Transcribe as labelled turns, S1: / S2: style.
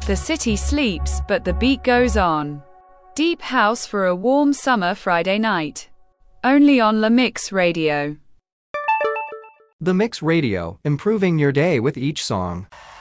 S1: The city sleeps, but the beat goes on. Deep house for a warm summer Friday night. Only on La Mix Radio.
S2: The Mix Radio, improving your day with each song.